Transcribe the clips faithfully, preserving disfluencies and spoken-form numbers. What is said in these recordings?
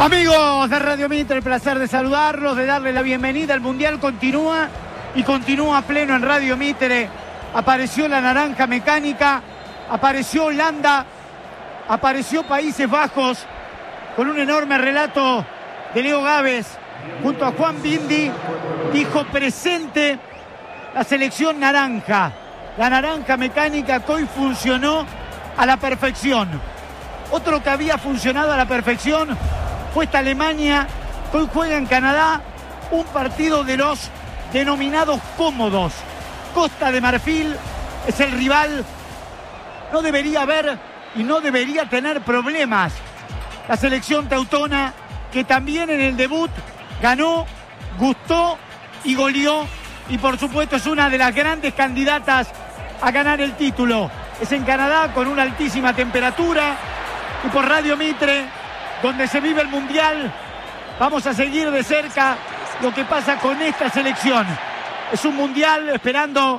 Amigos de Radio Mitre, el placer de saludarlos, de darle la bienvenida. El Mundial continúa y continúa a pleno en Radio Mitre. Apareció la naranja mecánica, apareció Holanda, apareció Países Bajos con un enorme relato de Leo Gávez junto a Juan Bindi. Dijo presente la selección naranja, la naranja mecánica que hoy funcionó a la perfección. Otro que había funcionado a la perfección fue esta Alemania, que hoy juega en Canadá un partido de los denominados cómodos. Costa de Marfil es el rival, no debería haber y no debería tener problemas. La selección teutona, que también en el debut ganó, gustó y goleó, y por supuesto es una de las grandes candidatas a ganar el título. Es en Canadá con una altísima temperatura, y por Radio Mitre, donde se vive el Mundial, vamos a seguir de cerca lo que pasa con esta selección. Es un Mundial esperando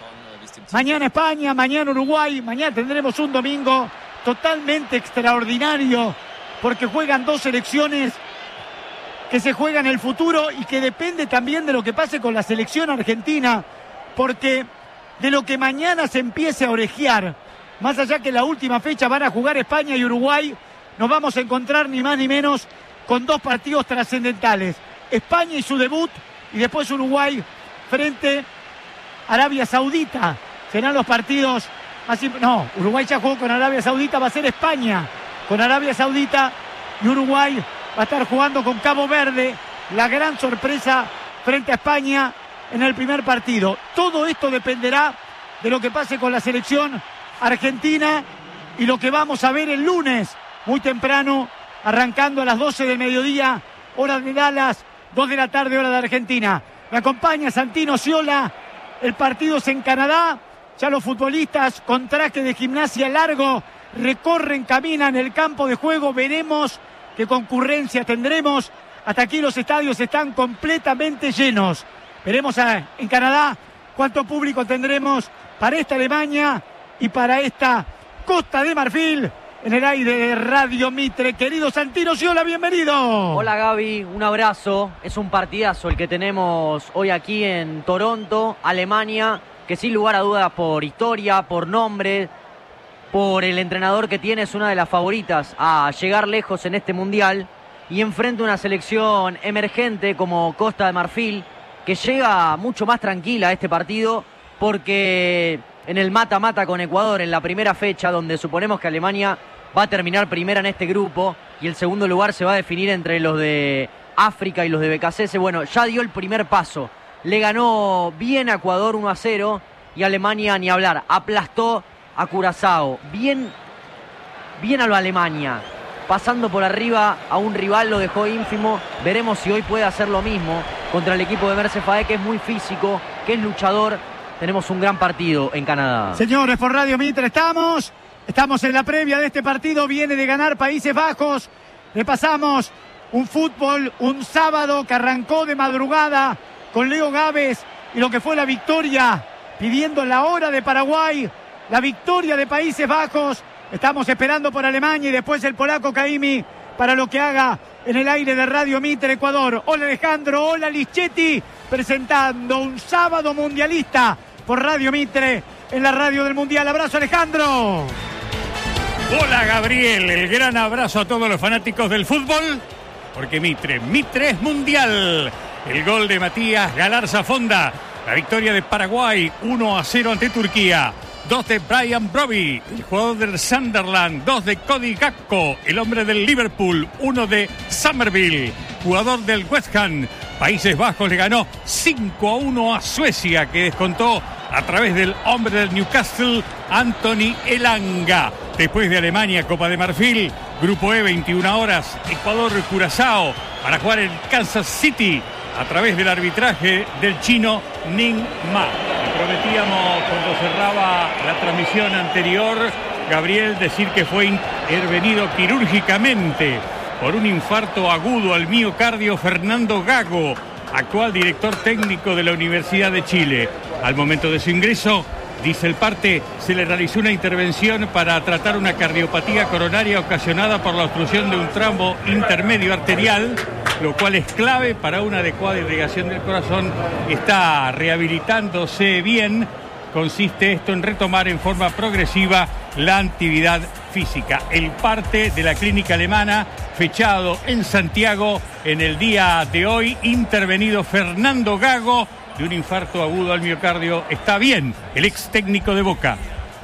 mañana España, mañana Uruguay, mañana tendremos un domingo totalmente extraordinario, porque juegan dos selecciones que se juegan el futuro y que depende también de lo que pase con la selección argentina, porque de lo que mañana se empiece a orejear, más allá que la última fecha van a jugar España y Uruguay, nos vamos a encontrar ni más ni menos con dos partidos trascendentales. España y su debut, y después Uruguay frente a Arabia Saudita. Serán los partidos más imp- No, Uruguay ya jugó con Arabia Saudita, va a ser España con Arabia Saudita, y Uruguay va a estar jugando con Cabo Verde. La gran sorpresa frente a España en el primer partido. Todo esto dependerá de lo que pase con la selección argentina y lo que vamos a ver el lunes, muy temprano, arrancando a las doce del mediodía, hora de Dallas, dos de la tarde, hora de Argentina. Me acompaña Santino Sciola. El partido es en Canadá. Ya los futbolistas con traje de gimnasia largo recorren, caminan el campo de juego. Veremos qué concurrencia tendremos. Hasta aquí los estadios están completamente llenos. Veremos a, en Canadá cuánto público tendremos para esta Alemania y para esta Costa de Marfil. En el aire de Radio Mitre, querido Santino Sciola, bienvenido. Hola Gaby, un abrazo. Es un partidazo el que tenemos hoy aquí en Toronto, Alemania, que sin lugar a dudas por historia, por nombre, por el entrenador que tiene, es una de las favoritas a llegar lejos en este Mundial, y enfrenta una selección emergente como Costa de Marfil, que llega mucho más tranquila a este partido, porque en el mata-mata con Ecuador, en la primera fecha, donde suponemos que Alemania va a terminar primera en este grupo y el segundo lugar se va a definir entre los de África y los de B K C S, bueno, ya dio el primer paso. Le ganó bien a Ecuador uno a cero, y Alemania ni hablar, aplastó a Curazao. Bien, bien a lo Alemania, pasando por arriba a un rival, lo dejó ínfimo. Veremos si hoy puede hacer lo mismo contra el equipo de Merse Faé, que es muy físico, que es luchador. Tenemos un gran partido en Canadá. Señores, por Radio Mitre estamos. Estamos en la previa de este partido. Viene de ganar Países Bajos. Repasamos un fútbol, un sábado que arrancó de madrugada con Leo Gávez y lo que fue la victoria, pidiendo la hora de Paraguay, la victoria de Países Bajos. Estamos esperando por Alemania y después el polaco Caimi para lo que haga en el aire de Radio Mitre Ecuador. Hola Alejandro, hola Lischetti, presentando un sábado mundialista por Radio Mitre, en la radio del Mundial. Abrazo Alejandro. Hola Gabriel, el gran abrazo a todos los fanáticos del fútbol, porque Mitre, Mitre es mundial. El gol de Matías Galarza Fonda, la victoria de Paraguay uno a cero ante Turquía. Dos de Brian Brobbey, el jugador del Sunderland. Dos de Cody Gakpo, el hombre del Liverpool. Uno de Somerville, jugador del West Ham. Países Bajos le ganó cinco a uno a Suecia, que descontó a través del hombre del Newcastle, Anthony Elanga. Después de Alemania, Copa de Marfil, Grupo E, veintiuna horas, Ecuador, Curazao, para jugar en Kansas City a través del arbitraje del chino Ning Ma. Prometíamos cuando cerraba la transmisión anterior, Gabriel, decir que fue intervenido quirúrgicamente por un infarto agudo al miocardio Fernando Gago, actual director técnico de la Universidad de Chile. Al momento de su ingreso, Dice el parte, se le realizó una intervención para tratar una cardiopatía coronaria ocasionada por la obstrucción de un tramo intermedio arterial, lo cual es clave para una adecuada irrigación del corazón. Está rehabilitándose bien. Consiste esto en retomar en forma progresiva la actividad física. El parte de la clínica alemana, fechado en Santiago en el día de hoy, intervenido Fernando Gago, de un infarto agudo al miocardio. Está bien el ex técnico de Boca.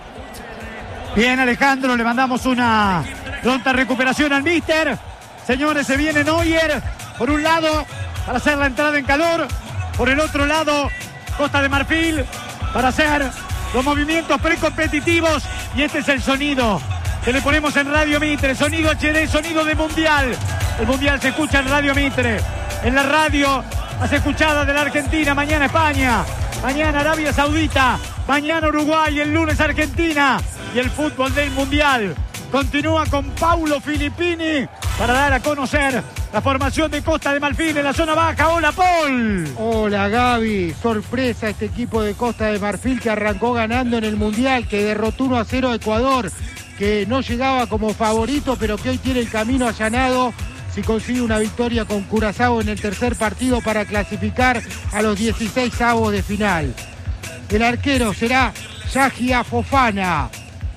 Bien, Alejandro, le mandamos una pronta recuperación al míster. Señores, se viene Neuer por un lado para hacer la entrada en calor, por el otro lado Costa de Marfil para hacer los movimientos precompetitivos, y este es el sonido que le ponemos en Radio Mitre, sonido H D, sonido de Mundial. El Mundial se escucha en Radio Mitre, en la radio más escuchada de la Argentina. Mañana España, mañana Arabia Saudita, mañana Uruguay, el lunes Argentina, y el fútbol del Mundial continúa con Paulo Filippini para dar a conocer la formación de Costa de Marfil en la zona baja. Hola, Paul. Hola, Gaby. Sorpresa este equipo de Costa de Marfil que arrancó ganando en el Mundial, que derrotó uno a cero a Ecuador, que no llegaba como favorito, pero que hoy tiene el camino allanado si consigue una victoria con Curazao en el tercer partido para clasificar a los dieciséis avos de final. El arquero será Yahia Fofana.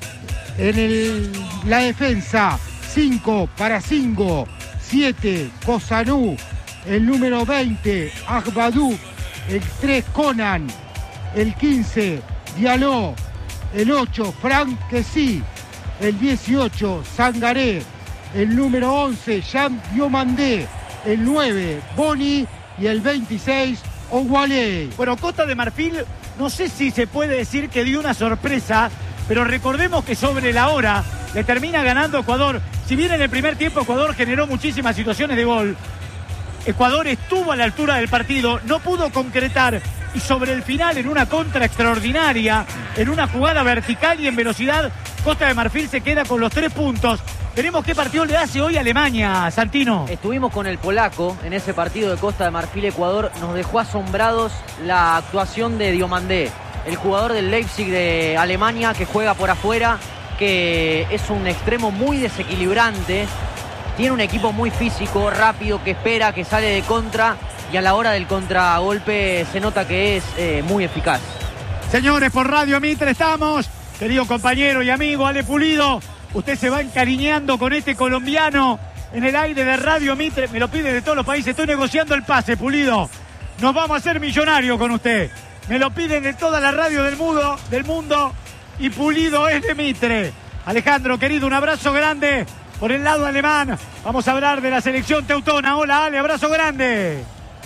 En el, la defensa, cinco para Singo, siete Cosanú, el número veinte Agbadou, el tres Conan, el quince Diallo, el ocho Frank Kessi, el dieciocho Sangaré, el número once Jean Diomandé, el nueve Boni y el veintiséis Oualé. Bueno, Costa de Marfil, no sé si se puede decir que dio una sorpresa, pero recordemos que sobre la hora le termina ganando Ecuador. Si bien en el primer tiempo Ecuador generó muchísimas situaciones de gol, Ecuador estuvo a la altura del partido, no pudo concretar, y sobre el final, en una contra extraordinaria, en una jugada vertical y en velocidad, Costa de Marfil se queda con los tres puntos. Veremos qué partido le hace hoy a Alemania, Santino. Estuvimos con el polaco en ese partido de Costa de Marfil-Ecuador. Nos dejó asombrados la actuación de Diomandé, el jugador del Leipzig de Alemania, que juega por afuera, que es un extremo muy desequilibrante. Tiene un equipo muy físico, rápido, que espera, que sale de contra, y a la hora del contragolpe se nota que es eh, muy eficaz. Señores, por Radio Mitre estamos. Querido compañero y amigo Ale Pulido, usted se va encariñando con este colombiano en el aire de Radio Mitre. Me lo piden de todos los países. Estoy negociando el pase, Pulido. Nos vamos a hacer millonarios con usted. Me lo piden de toda la radio del mundo, del mundo, y Pulido es de Mitre. Alejandro, querido, un abrazo grande por el lado alemán. Vamos a hablar de la selección teutona. Hola, Ale, abrazo grande.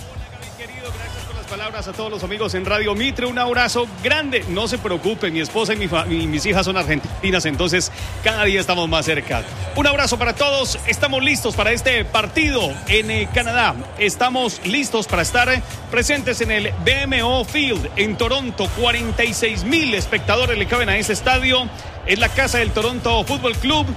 Palabras a todos los amigos en Radio Mitre, un abrazo grande. No se preocupen, mi esposa y, mi fa- y mis hijas son argentinas, entonces cada día estamos más cerca. Un abrazo para todos, estamos listos para este partido en eh, Canadá. Estamos listos para estar eh, presentes en el B M O Field en Toronto. cuarenta y seis mil espectadores le caben a este estadio. Es la casa del Toronto Football Club.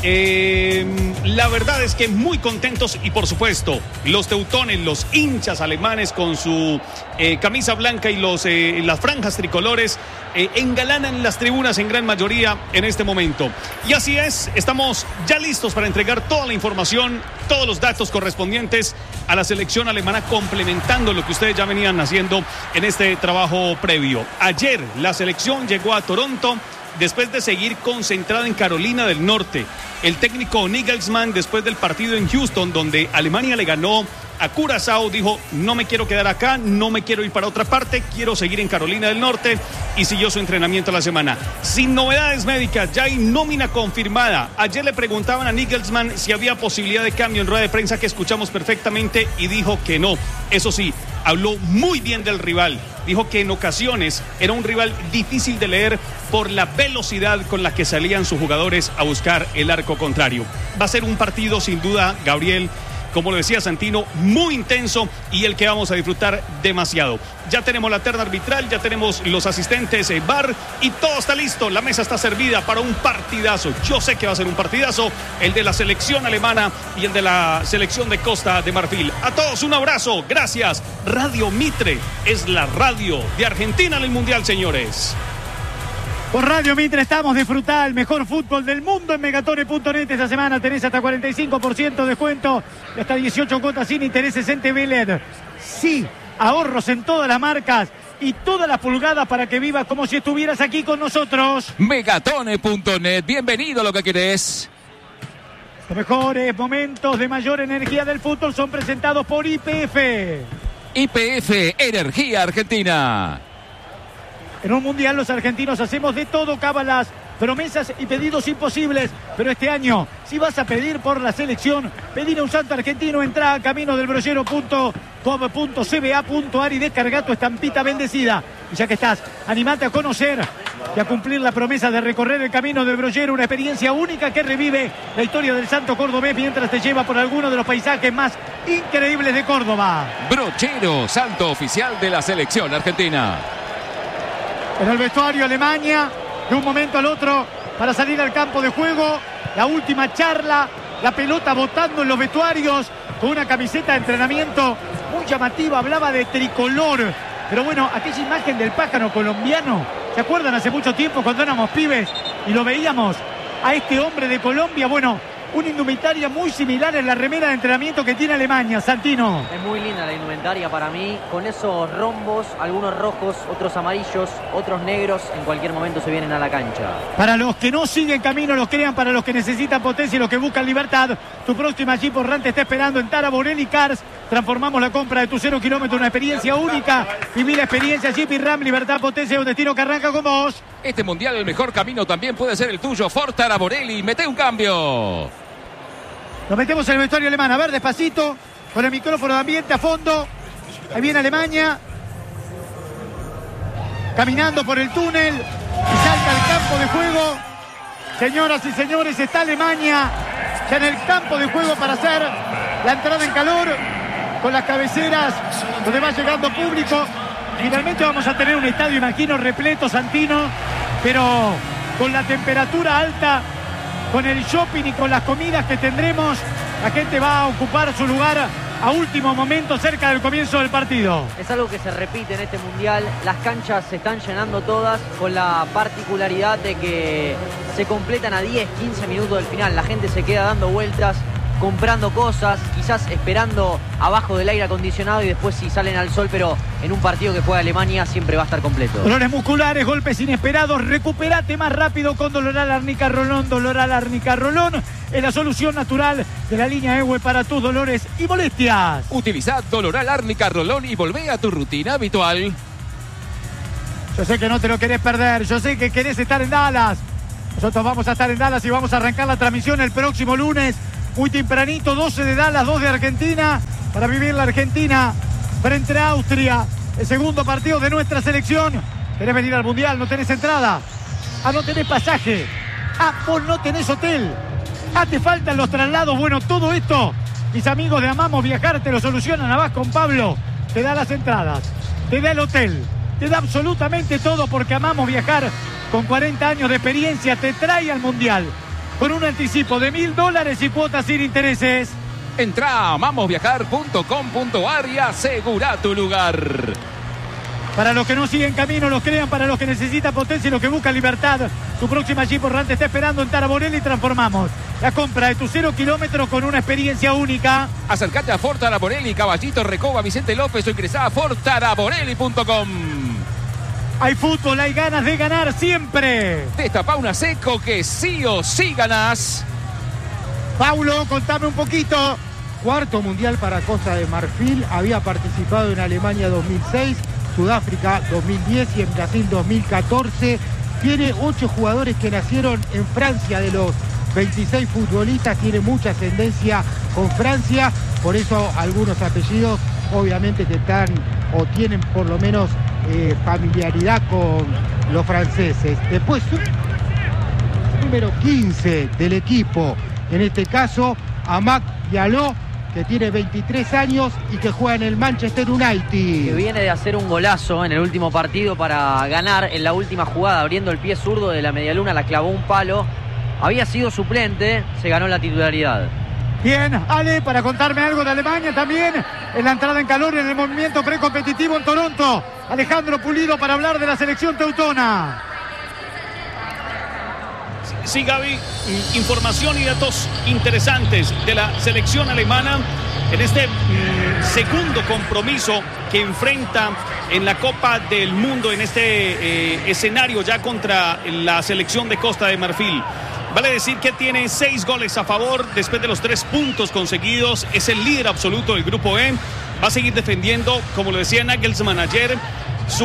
Eh, la verdad es que muy contentos, y por supuesto los teutones, los hinchas alemanes con su eh, camisa blanca y los eh, las franjas tricolores eh, engalanan las tribunas en gran mayoría en este momento. Y así es, estamos ya listos para entregar toda la información, todos los datos correspondientes a la selección alemana, complementando lo que ustedes ya venían haciendo en este trabajo previo. Ayer la selección llegó a Toronto después de seguir concentrada en Carolina del Norte. El técnico Nagelsmann, después del partido en Houston, donde Alemania le ganó a Curazao, dijo: no me quiero quedar acá, no me quiero ir para otra parte, quiero seguir en Carolina del Norte, y siguió su entrenamiento la semana. Sin novedades médicas, ya hay nómina confirmada. Ayer le preguntaban a Nagelsmann si había posibilidad de cambio en rueda de prensa, que escuchamos perfectamente, y dijo que no. Eso sí, habló muy bien del rival. Dijo que en ocasiones era un rival difícil de leer por la velocidad con la que salían sus jugadores a buscar el arco contrario. Va a ser un partido sin duda, Gabriel, como lo decía Santino, muy intenso, y el que vamos a disfrutar demasiado. Ya tenemos la terna arbitral, ya tenemos los asistentes eh, V A R, y todo está listo. La mesa está servida para un partidazo. Yo sé que va a ser un partidazo, el de la selección alemana y el de la selección de Costa de Marfil. A todos un abrazo, gracias. Radio Mitre es la radio de Argentina en el Mundial, señores. Por Radio Mitre estamos disfrutando el mejor fútbol del mundo en megatone punto net. Esta semana tenés hasta cuarenta y cinco por ciento de descuento y hasta dieciocho cuotas sin intereses en T V L E D. Sí, ahorros en todas las marcas y todas las pulgadas para que vivas como si estuvieras aquí con nosotros. megatone punto net, bienvenido a lo que querés. Los mejores momentos de mayor energía del fútbol son presentados por Y P F. Y P F, Energía Argentina. En un mundial los argentinos hacemos de todo, cábalas, promesas y pedidos imposibles. Pero este año, si vas a pedir por la selección, pedir a un santo argentino, entra a camino del brollero punto com punto c b a punto a r y descarga tu estampita bendecida. Y ya que estás, animate a conocer y a cumplir la promesa de recorrer el camino del brollero, una experiencia única que revive la historia del santo cordobés mientras te lleva por alguno de los paisajes más increíbles de Córdoba. Brochero, santo oficial de la selección argentina. En el vestuario Alemania, de un momento al otro, para salir al campo de juego, la última charla, la pelota botando en los vestuarios, con una camiseta de entrenamiento muy llamativa, hablaba de tricolor, pero bueno, aquella imagen del pájaro colombiano, ¿se acuerdan hace mucho tiempo cuando éramos pibes y lo veíamos a este hombre de Colombia? Bueno, una indumentaria muy similar en la remera de entrenamiento que tiene Alemania, Santino. Es muy linda la indumentaria para mí, con esos rombos, algunos rojos, otros amarillos, otros negros, en cualquier momento se vienen a la cancha. Para los que no siguen camino, los crean, para los que necesitan potencia y los que buscan libertad, tu próxima Jeep Orrante está esperando en Tara Borelli Cars. Transformamos la compra de tu cero kilómetro en una experiencia única. Viví la experiencia Jeep y Ram, libertad, potencia y un destino que arranca con vos. Este mundial, el mejor camino también puede ser el tuyo. Ford Tara Borelli, mete un cambio. Nos metemos en el vestuario alemán. A ver, despacito, con el micrófono de ambiente a fondo. Ahí viene Alemania. Caminando por el túnel. Y salta al campo de juego. Señoras y señores, está Alemania ya en el campo de juego para hacer la entrada en calor. Con las cabeceras, donde va llegando público. Finalmente vamos a tener un estadio, imagino, repleto, Santino. Pero con la temperatura alta, con el shopping y con las comidas que tendremos, la gente va a ocupar su lugar a último momento cerca del comienzo del partido. Es algo que se repite en este mundial, las canchas se están llenando todas con la particularidad de que se completan a diez, quince minutos del final, la gente se queda dando vueltas, comprando cosas, quizás esperando abajo del aire acondicionado y después si salen al sol, pero en un partido que juega Alemania siempre va a estar completo. Dolores musculares, golpes inesperados, recuperate más rápido con Doloral Árnica Rolón. Doloral Árnica Rolón es la solución natural de la línea E W E para tus dolores y molestias. Utilizad Doloral Árnica Rolón y volvé a tu rutina habitual. Yo sé que no te lo querés perder, yo sé que querés estar en Dallas. Nosotros vamos a estar en Dallas y vamos a arrancar la transmisión el próximo lunes. Muy tempranito, doce de Dallas, dos de Argentina, para vivir la Argentina frente a Austria. El segundo partido de nuestra selección. ¿Querés venir al Mundial? ¿No tenés entrada? Ah, no tenés pasaje. Ah, vos no tenés hotel. Ah, te faltan los traslados. Bueno, todo esto, mis amigos de Amamos Viajar te lo solucionan. Vas con Pablo, te da las entradas, te da el hotel, te da absolutamente todo porque Amamos Viajar, con cuarenta años de experiencia, te trae al Mundial. Con un anticipo de mil dólares y cuotas sin intereses. Entra a amamos viajar punto com punto a r y asegura tu lugar. Para los que no siguen camino, los crean, para los que necesitan potencia y los que buscan libertad. Tu próxima Jeep Orrante está esperando en Tara Borelli y transformamos la compra de tu cero kilómetro con una experiencia única. Acércate a Ford Tara Borelli, Caballito, Recoba, Vicente López o ingresá a ford tara borelli punto com. Hay fútbol, hay ganas de ganar siempre. Destapá una seco que sí o sí ganás. Paulo, contame un poquito. Cuarto mundial para Costa de Marfil. Había participado en Alemania dos mil seis, Sudáfrica dos mil diez y en Brasil dos mil catorce. Tiene ocho jugadores que nacieron en Francia. De los veintiséis futbolistas, tiene mucha ascendencia con Francia. Por eso algunos apellidos obviamente que están o tienen por lo menos eh, familiaridad con los franceses. Después, número quince del equipo, en este caso, Amak Diallo, que tiene veintitrés años y que juega en el Manchester United. Que viene de hacer un golazo en el último partido para ganar en la última jugada, abriendo el pie zurdo de la medialuna, la clavó un palo. Había sido suplente, se ganó la titularidad. Bien, Ale, para contarme algo de Alemania también, en la entrada en calor en el movimiento precompetitivo en Toronto. Alejandro Pulido para hablar de la selección teutona. Sí, Gaby, información y datos interesantes de la selección alemana en este mm, segundo compromiso que enfrenta en la Copa del Mundo, en este eh, escenario ya contra la selección de Costa de Marfil. Vale decir que tiene seis goles a favor después de los tres puntos conseguidos. Es el líder absoluto del grupo E. Va a seguir defendiendo, como lo decía Nagelsmann ayer, su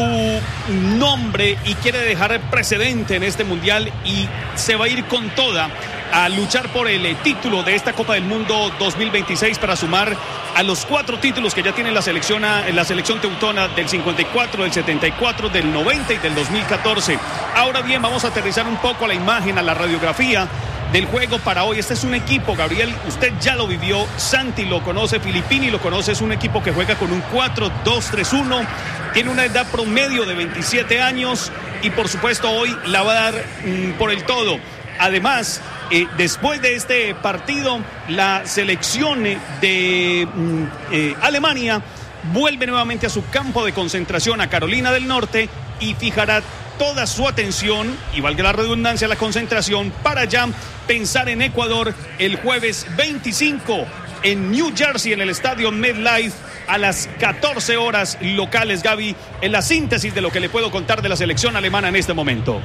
nombre y quiere dejar precedente en este mundial y se va a ir con toda a luchar por el eh, título de esta Copa del Mundo dos mil veintiséis para sumar a los cuatro títulos que ya tiene la selección, la selección teutona del cincuenta y cuatro, del setenta y cuatro, del noventa y del dos mil catorce. Ahora bien, vamos a aterrizar un poco a la imagen, a la radiografía del juego para hoy. Este es un equipo, Gabriel, usted ya lo vivió, Santi lo conoce, Filippini lo conoce, es un equipo que juega con un cuatro dos tres uno, tiene una edad promedio de veintisiete años y por supuesto hoy la va a dar mmm, por el todo. Además, eh, después de este partido, la selección de mm, eh, Alemania vuelve nuevamente a su campo de concentración a Carolina del Norte y fijará toda su atención, y valga la redundancia, la concentración, para ya pensar en Ecuador el jueves veinticinco en New Jersey, en el estadio MetLife, a las catorce horas locales. Gaby, en la síntesis de lo que le puedo contar de la selección alemana en este momento.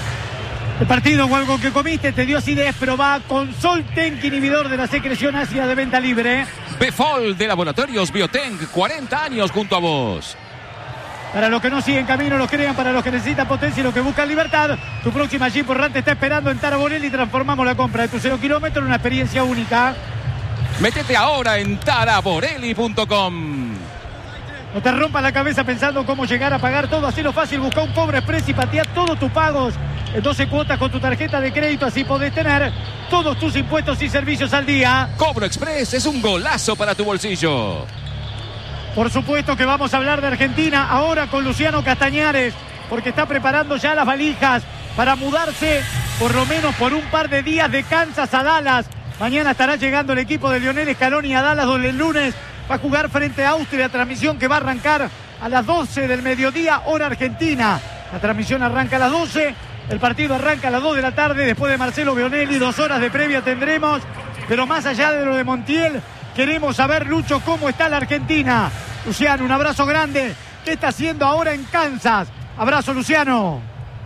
El partido o algo que comiste te dio acidez, pero va con Soltenk, inhibidor de la secreción ácida de venta libre. Befol de Laboratorios Biotenk, cuarenta años junto a vos. Para los que no siguen camino, los crean, para los que necesitan potencia y los que buscan libertad, tu próxima Jeep Run te está esperando en Tara Borelli y transformamos la compra de tu cero kilómetro en una experiencia única. Métete ahora en tara borelli punto com. No te rompas la cabeza pensando cómo llegar a pagar todo. Así lo fácil, busca un Cobro Express y patea todos tus pagos en doce cuotas con tu tarjeta de crédito. Así podés tener todos tus impuestos y servicios al día. Cobro Express es un golazo para tu bolsillo. Por supuesto que vamos a hablar de Argentina ahora con Luciano Castañares, porque está preparando ya las valijas para mudarse por lo menos por un par de días de Kansas a Dallas. Mañana estará llegando el equipo de Lionel Scaloni a Dallas, donde el lunes va a jugar frente a Austria, transmisión que va a arrancar a las doce del mediodía, hora argentina. La transmisión arranca a las doce, el partido arranca a las dos de la tarde, después de Marcelo Bionelli, dos horas de previa tendremos, pero más allá de lo de Montiel, queremos saber, Lucho, cómo está la Argentina. Luciano, un abrazo grande. ¿Qué está haciendo ahora en Kansas? Abrazo, Luciano.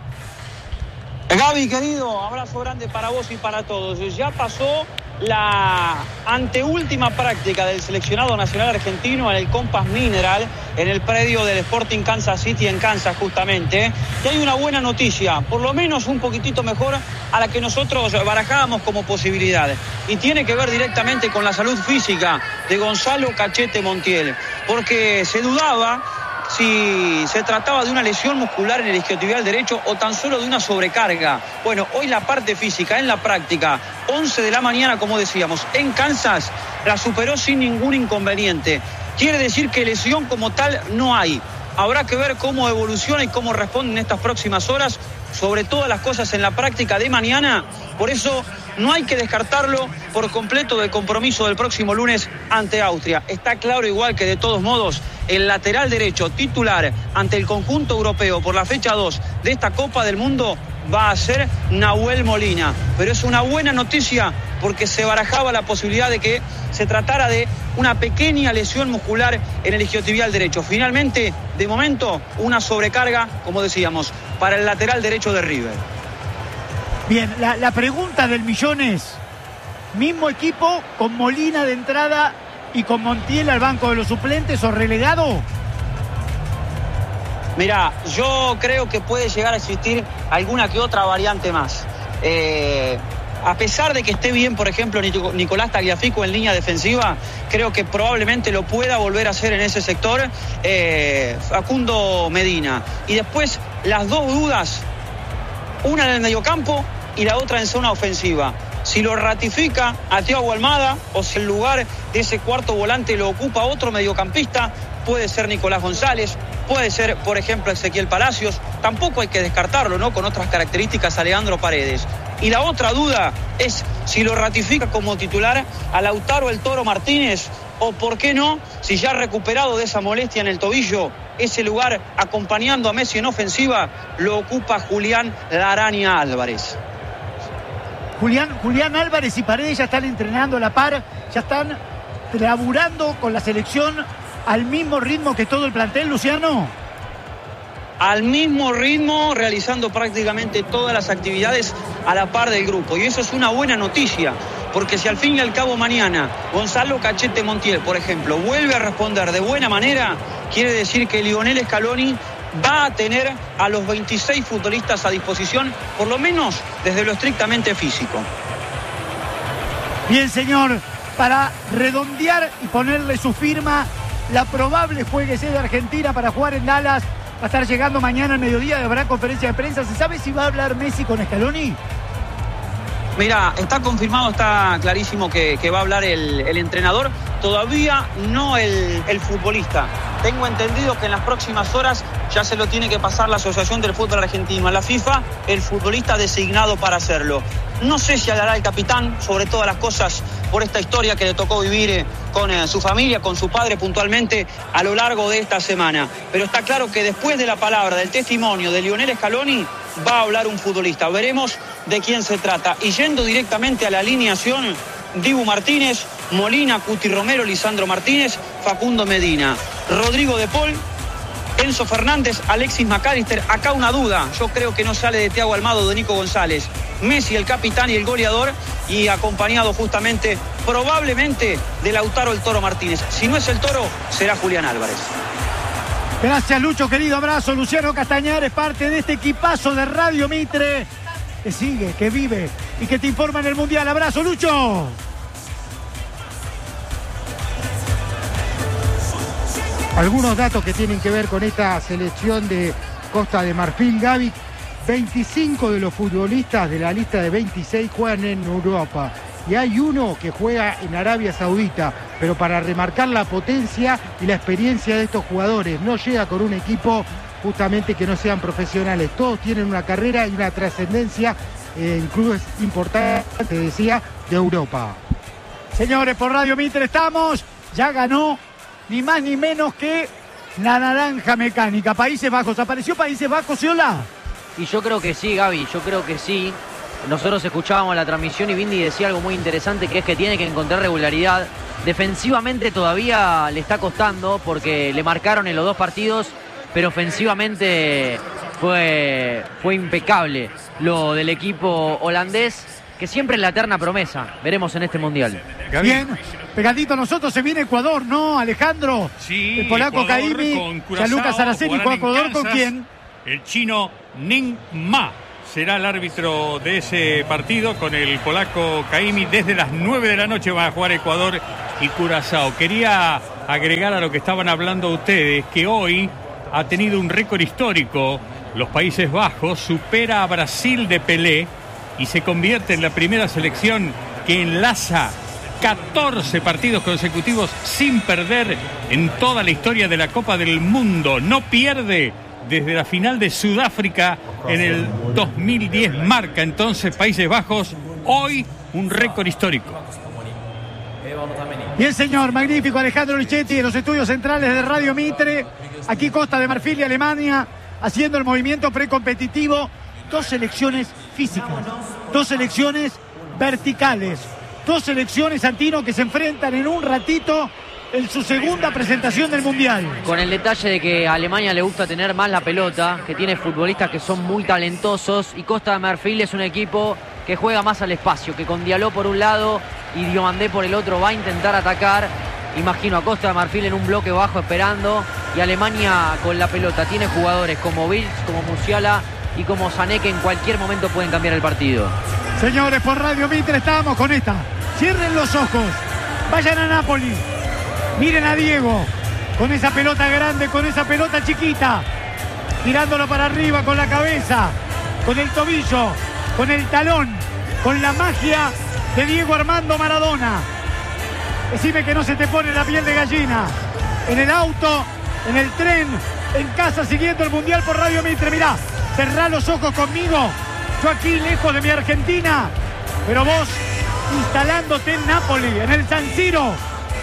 Gaby, querido, abrazo grande para vos y para todos. Ya pasó la anteúltima práctica del seleccionado nacional argentino en el Compass Mineral, en el predio del Sporting Kansas City en Kansas justamente. Y hay una buena noticia, por lo menos un poquitito mejor a la que nosotros barajábamos como posibilidad. Y tiene que ver directamente con la salud física de Gonzalo Cachete Montiel, porque se dudaba si se trataba de una lesión muscular en el isquiotibial derecho o tan solo de una sobrecarga. Bueno, hoy la parte física en la práctica, once de la mañana, como decíamos, en Kansas, la superó sin ningún inconveniente. Quiere decir que lesión como tal no hay. Habrá que ver cómo evoluciona y cómo responde en estas próximas horas, sobre todas las cosas en la práctica de mañana. Por eso no hay que descartarlo por completo del compromiso del próximo lunes ante Austria. Está claro igual que de todos modos el lateral derecho titular ante el conjunto europeo por la fecha dos de esta Copa del Mundo va a ser Nahuel Molina. Pero es una buena noticia porque se barajaba la posibilidad de que se tratara de una pequeña lesión muscular en el isquiotibial derecho. Finalmente, de momento, una sobrecarga, como decíamos, para el lateral derecho de River. Bien, la, la pregunta del millón es, ¿mismo equipo con Molina de entrada y con Montiel al banco de los suplentes o relegado? Mirá, yo creo que puede llegar a existir alguna que otra variante más. Eh, a pesar de que esté bien, por ejemplo, Nicolás Tagliafico en línea defensiva, creo que probablemente lo pueda volver a hacer en ese sector eh, Facundo Medina. Y después las dos dudas, una en el mediocampo y la otra en zona ofensiva. Si lo ratifica a Thiago Almada o si el lugar de ese cuarto volante lo ocupa otro mediocampista, puede ser Nicolás González, puede ser, por ejemplo, Ezequiel Palacios. Tampoco hay que descartarlo, ¿no? Con otras características a Leandro Paredes. Y la otra duda es si lo ratifica como titular a Lautaro el Toro Martínez o, ¿por qué no?, si ya ha recuperado de esa molestia en el tobillo, ese lugar acompañando a Messi en ofensiva lo ocupa Julián La Araña Álvarez. Julián, Julián Álvarez y Paredes ya están entrenando a la par, ya están laburando con la selección al mismo ritmo que todo el plantel, Luciano. Al mismo ritmo, realizando prácticamente todas las actividades a la par del grupo. Y eso es una buena noticia, porque si al fin y al cabo mañana Gonzalo Cachete Montiel, por ejemplo, vuelve a responder de buena manera, quiere decir que Lionel Scaloni va a tener a los veintiséis futbolistas a disposición, por lo menos desde lo estrictamente físico. Bien, señor, para redondear y ponerle su firma, la probable jueguese de Argentina para jugar en Dallas va a estar llegando mañana al mediodía, habrá conferencia de prensa. ¿Se sabe si va a hablar Messi con Scaloni? Mira, está confirmado, está clarísimo que, que va a hablar el, el entrenador, todavía no el, el futbolista. Tengo entendido que en las próximas horas ya se lo tiene que pasar la Asociación del Fútbol Argentino a la FIFA, el futbolista designado para hacerlo. No sé si hablará el capitán, sobre todas las cosas, por esta historia que le tocó vivir eh, con eh, su familia, con su padre puntualmente, a lo largo de esta semana. Pero está claro que después de la palabra, del testimonio de Lionel Scaloni, va a hablar un futbolista. Veremos de quién se trata. Y yendo directamente a la alineación, Dibu Martínez, Molina, Cuti Romero, Lisandro Martínez, Facundo Medina, Rodrigo de Paul, Enzo Fernández, Alexis McAllister. Acá una duda, yo creo que no sale de Thiago Almada o de Nico González. Messi, el capitán y el goleador, y acompañado justamente, probablemente, de Lautaro el Toro Martínez. Si no es el Toro, será Julián Álvarez. Gracias, Lucho, querido abrazo. Luciano Castañar es parte de este equipazo de Radio Mitre que sigue, que vive y que te informa en el Mundial. Abrazo, Lucho. Algunos datos que tienen que ver con esta selección de Costa de Marfil, Gaby. veinticinco de los futbolistas de la lista de veintiséis juegan en Europa. Y hay uno que juega en Arabia Saudita, pero para remarcar la potencia y la experiencia de estos jugadores, no llega con un equipo justamente que no sean profesionales. Todos tienen una carrera y una trascendencia eh, en clubes importantes, te decía, de Europa. Señores, por Radio Mitre estamos, ya ganó ni más ni menos que la Naranja Mecánica. Países Bajos, ¿apareció Países Bajos, Ciola? Y yo creo que sí, Gaby, yo creo que sí. Nosotros escuchábamos la transmisión y Vindy decía algo muy interesante, que es que tiene que encontrar regularidad. Defensivamente todavía le está costando porque le marcaron en los dos partidos, pero ofensivamente fue, fue impecable lo del equipo holandés, que siempre es la eterna promesa. Veremos en este Mundial. Bien, pegadito a nosotros se viene Ecuador, ¿no, Alejandro? Sí, el polaco Ecuador Caimi, con Curazao, Gianluca Saraceni, jugarán Ecuador en con Kansas. quién? El chino Ning Ma será el árbitro de ese partido con el polaco Caimi. Desde las nueve de la noche van a jugar Ecuador y Curazao. Quería agregar a lo que estaban hablando ustedes que hoy ha tenido un récord histórico. Los Países Bajos supera a Brasil de Pelé y se convierte en la primera selección que enlaza catorce partidos consecutivos sin perder en toda la historia de la Copa del Mundo. No pierde desde la final de Sudáfrica en el dos mil diez. Marca entonces Países Bajos hoy un récord histórico. Bien, señor, magnífico Alejandro Lichetti en los estudios centrales de Radio Mitre. Aquí Costa de Marfil y Alemania haciendo el movimiento precompetitivo. Dos selecciones físicas, dos selecciones verticales, dos selecciones, Santino, que se enfrentan en un ratito en su segunda presentación del Mundial. Con el detalle de que a Alemania le gusta tener más la pelota, que tiene futbolistas que son muy talentosos, y Costa de Marfil es un equipo que juega más al espacio, que con Diallo por un lado y Diomandé por el otro va a intentar atacar. Imagino a Costa de Marfil en un bloque bajo esperando, y Alemania con la pelota. Tiene jugadores como Bills, como Musiala y como Sané, que en cualquier momento pueden cambiar el partido. Señores, por Radio Mitre estamos con esta. Cierren los ojos, vayan a Nápoli, miren a Diego con esa pelota grande, con esa pelota chiquita, tirándolo para arriba con la cabeza, con el tobillo, con el talón, con la magia de Diego Armando Maradona. Decime que no se te pone la piel de gallina. En el auto, en el tren, en casa, siguiendo el Mundial por Radio Mitre. Mirá, cerrá los ojos conmigo. Yo aquí lejos de mi Argentina, pero vos instalándote en Nápoli, en el San Siro,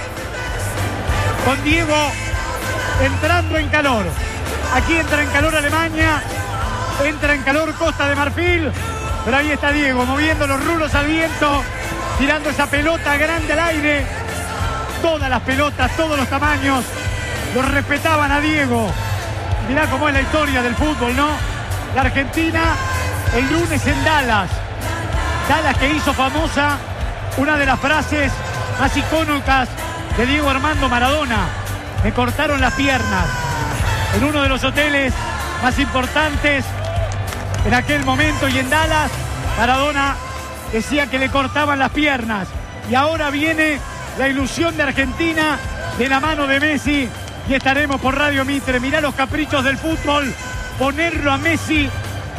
con Diego entrando en calor. Aquí entra en calor Alemania, entra en calor Costa de Marfil, Pero ahí está Diego, moviendo los rulos al viento, tirando esa pelota grande al aire. Todas las pelotas, todos los tamaños, los respetaban a Diego. Mirá cómo es la historia del fútbol, ¿no? La Argentina, el lunes en Dallas. Dallas que hizo famosa una de las frases más icónicas de Diego Armando Maradona. Me cortaron las piernas. En uno de los hoteles más importantes en aquel momento y en Dallas, Maradona decía que le cortaban las piernas. Y ahora viene la ilusión de Argentina de la mano de Messi y estaremos por Radio Mitre. Mirá los caprichos del fútbol, ponerlo a Messi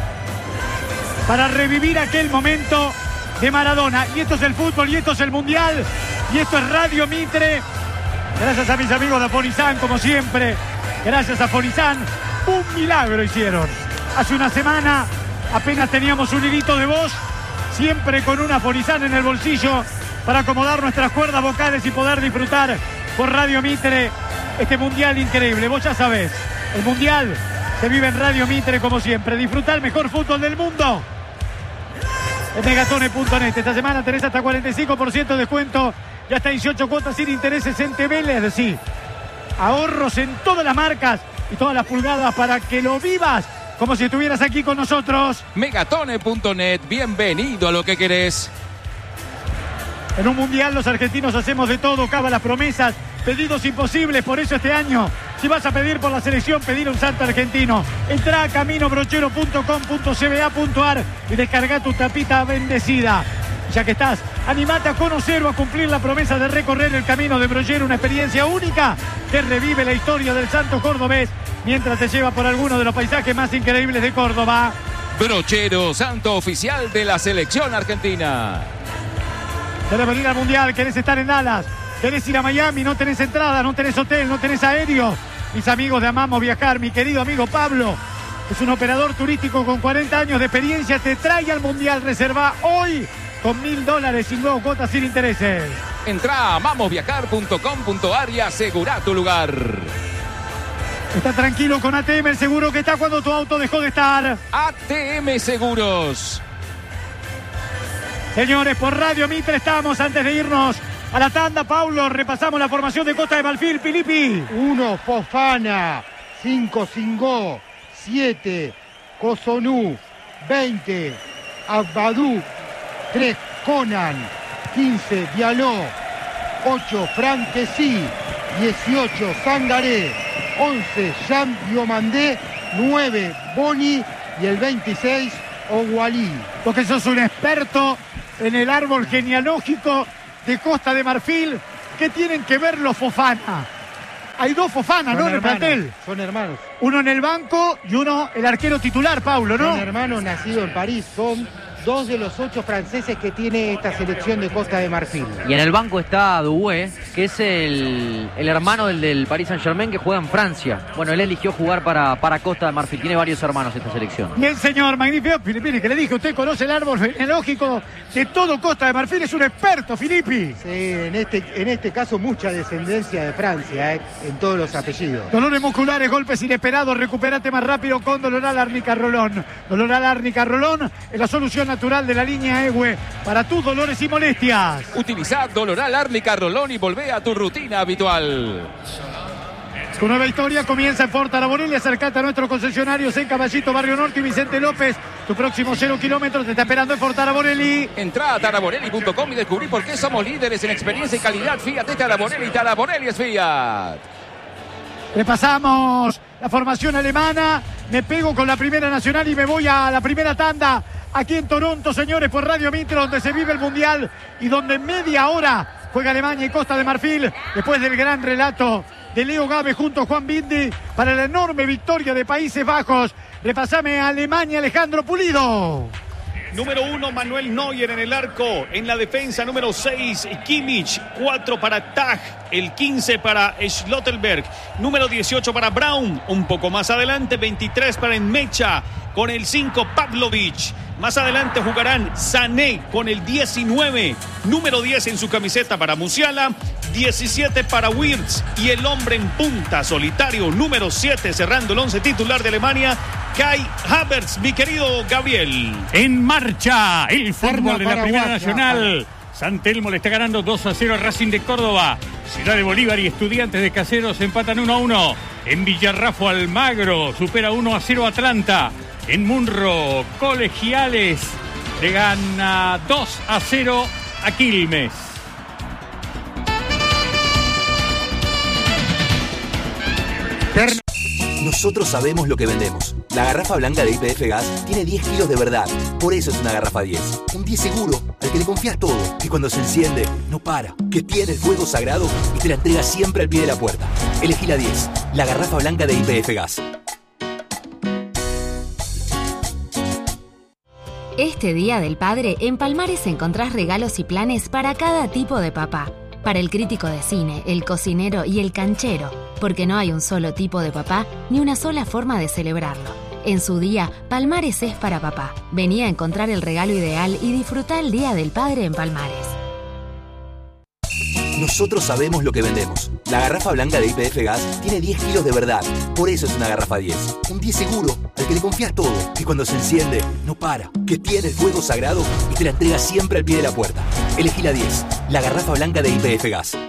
para revivir aquel momento de Maradona. Y esto es el fútbol y esto es el Mundial y esto es Radio Mitre. Gracias a mis amigos de Afonizán, como siempre. Gracias a Afonizán. Un milagro hicieron. Hace una semana apenas teníamos un hilito de voz, siempre con una Afonizán en el bolsillo para acomodar nuestras cuerdas vocales y poder disfrutar por Radio Mitre este Mundial increíble. Vos ya sabés, el Mundial se vive en Radio Mitre como siempre. Disfrutar el mejor fútbol del mundo en megatone punto net. Esta semana tenés hasta cuarenta y cinco por ciento de descuento y hasta dieciocho cuotas sin intereses en T V L. Es decir, ahorros en todas las marcas y todas las pulgadas para que lo vivas como si estuvieras aquí con nosotros. megatone punto net, bienvenido a lo que querés. En un mundial los argentinos hacemos de todo, cabe las promesas, pedidos imposibles, por eso este año, si vas a pedir por la selección, pedir un santo argentino. Entrá a camino brochero punto com punto c b a punto a r y descarga tu tapita bendecida. Ya que estás, animate a conocer o a cumplir la promesa de recorrer el camino de Brochero, una experiencia única que revive la historia del santo cordobés mientras te lleva por alguno de los paisajes más increíbles de Córdoba. Brochero, santo oficial de la selección argentina. Querés venir al Mundial, querés estar en Dallas, querés ir a Miami, no tenés entrada, no tenés hotel, no tenés aéreo. Mis amigos de Amamos Viajar, mi querido amigo Pablo, es un operador turístico con cuarenta años de experiencia, te trae al Mundial. Reserva hoy con mil dólares sin nuevo cuotas sin intereses. Entrá a amamos viajar punto com punto a r y asegura tu lugar. Está tranquilo con A T M, el seguro que está cuando tu auto dejó de estar. A T M Seguros. Señores, por Radio Mitre estamos. Antes de irnos a la tanda, Paulo, repasamos la formación de Costa de Marfil. Filippi. uno, Fofana. cinco, Singó. siete, Cotonú. veinte, Abadú. tres, Conan. quince, Dialó. ocho, Franquesí. dieciocho, Sangaré. once, Jean Diomandé. nueve, Boni. Y el veintiséis, Ogualí. Porque sos un experto en el árbol genealógico de Costa de Marfil. ¿Qué tienen que ver los Fofana? Hay dos Fofana, ¿no? En el plantel. Son hermanos. Uno en el banco y uno el arquero titular, Paulo, ¿no? Son hermanos nacidos en París. Son dos de los ocho franceses que tiene esta selección de Costa de Marfil. Y en el banco está Doué, que es el, el hermano del, del Paris Saint-Germain que juega en Francia. Bueno, él eligió jugar para, para Costa de Marfil. Tiene varios hermanos esta selección. Bien, señor, magnífico. Filippi, que le dije, usted conoce el árbol genealógico de todo Costa de Marfil. Es un experto, Filippi. Sí, en este, en este caso mucha descendencia de Francia, eh, en todos los apellidos. Dolores musculares, golpes inesperados. Recupérate más rápido con Doloral Árnica Rolón. Doloral Árnica Rolón es la solución natural de la línea E W E para tus dolores y molestias. Utilizá Doloral Árnica Rolón y volvé a tu rutina habitual. Tu nueva historia comienza en Ford Taraborelli. Acercate a nuestros concesionarios en Caballito, Barrio Norte y Vicente López. Tu próximo cero kilómetros te está esperando en Ford Taraborelli. Entrá a taraborelli punto com y descubrí por qué somos líderes en experiencia y calidad. Fiat es Taraborelli, Taraborelli es Fiat. Repasamos la formación alemana. Me pego con la primera nacional y me voy a la primera tanda. Aquí en Toronto, señores, por Radio Mitre, donde se vive el Mundial y donde en media hora juega Alemania y Costa de Marfil, después del gran relato de Leo Gabe junto a Juan Bindi para la enorme victoria de Países Bajos. Repasame a Alemania, Alejandro Pulido. Número uno, Manuel Neuer en el arco. En la defensa, número seis, Kimmich. cuatro para Tag. El quince para Schlotterberg. Número dieciocho para Braun. Un poco más adelante, veintitrés para Enmecha. Con el cinco, Pavlovic. Más adelante jugarán Sané con el diecinueve. Número diez en su camiseta para Musiala. diecisiete para Wirtz y el hombre en punta, solitario, número siete, cerrando el once titular de Alemania, Kai Havertz, mi querido Gabriel. En marcha el fútbol de la Paraguaya, Primera Nacional. para. San Telmo le está ganando dos a cero a Racing de Córdoba. Ciudad de Bolívar y Estudiantes de Caseros empatan uno a uno. En Villarrafo, Almagro supera uno a cero a Atlanta. En Munro, Colegiales le gana dos a cero a Quilmes. Nosotros sabemos lo que vendemos. La garrafa blanca de Y P F Gas tiene diez kilos de verdad. Por eso es una garrafa diez. Un diez seguro, al que le confías todo. Que cuando se enciende, no para. Que tiene el fuego sagrado y te la entrega siempre al pie de la puerta. Elegí la diez. La garrafa blanca de Y P F Gas. Este Día del Padre, en Palmares encontrás regalos y planes para cada tipo de papá. Para el crítico de cine, el cocinero y el canchero, porque no hay un solo tipo de papá ni una sola forma de celebrarlo. En su día, Palmares es para papá. Vení a encontrar el regalo ideal y disfrutá el Día del Padre en Palmares. Nosotros sabemos lo que vendemos. La garrafa blanca de Y P F Gas tiene diez kilos de verdad. Por eso es una garrafa diez. Un diez seguro, al que le confías todo. Que cuando se enciende, no para. Que tiene el fuego sagrado y te la entrega siempre al pie de la puerta. Elegí la diez. La garrafa blanca de Y P F Gas.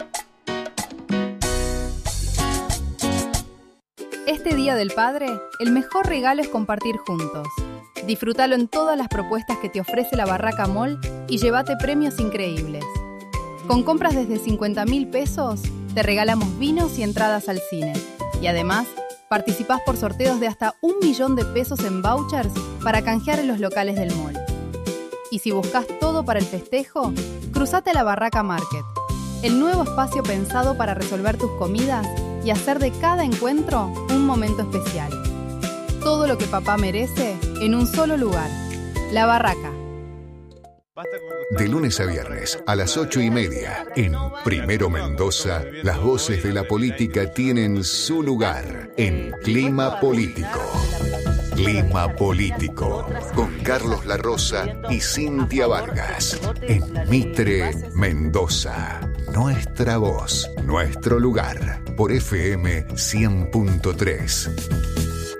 Este Día del Padre, el mejor regalo es compartir juntos. Disfrútalo en todas las propuestas que te ofrece la Barraca Mall y llévate premios increíbles. Con compras desde cincuenta mil pesos, te regalamos vinos y entradas al cine. Y además, participás por sorteos de hasta un millón de pesos en vouchers para canjear en los locales del mall. Y si buscas todo para el festejo, cruzate a la Barraca Market, el nuevo espacio pensado para resolver tus comidas y hacer de cada encuentro un momento especial. Todo lo que papá merece en un solo lugar. La Barraca. De lunes a viernes a las ocho y media en Primero Mendoza, las voces de la política tienen su lugar en Clima Político. Clima Político con Carlos La Rosa y Cintia Vargas en Mitre Mendoza. Nuestra voz, nuestro lugar por F M cien punto tres.